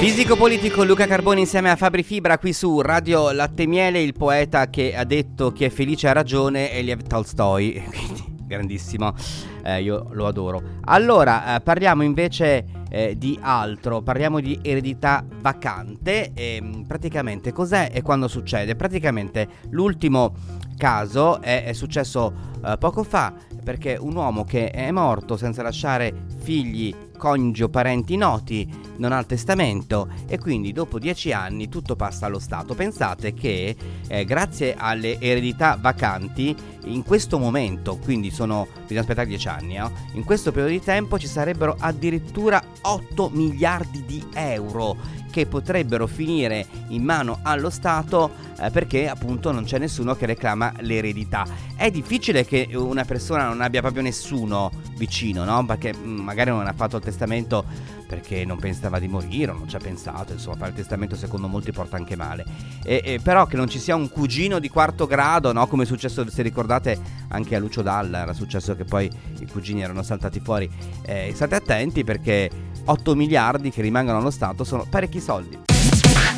Fisico politico Luca Carboni insieme a Fabri Fibra qui su Radio Latte Miele, il poeta che ha detto chi è felice ha ragione è Lev Tolstoi, quindi grandissimo, io lo adoro. Allora, parliamo invece di altro, parliamo di eredità vacante. Praticamente cos'è e quando succede? Praticamente l'ultimo caso è successo poco fa, perché un uomo che è morto senza lasciare figli, coniugi o parenti noti, non ha il testamento, e quindi dopo 10 anni tutto passa allo Stato. Pensate che grazie alle eredità vacanti in questo momento, quindi bisogna aspettare 10 anni, in questo periodo di tempo ci sarebbero addirittura 8 miliardi di euro che potrebbero finire in mano allo Stato, perché appunto non c'è nessuno che reclama l'eredità. È difficile che una persona non abbia proprio nessuno vicino, no? Perché magari non ha fatto il testamento perché non pensava di morire o non ci ha pensato, insomma fare il testamento secondo molti porta anche male, però che non ci sia un cugino di quarto grado, no? Come è successo, se ricordate, anche a Lucio Dalla era successo che poi i cugini erano saltati fuori. State attenti, perché 8 miliardi che rimangono allo Stato sono parecchi soldi.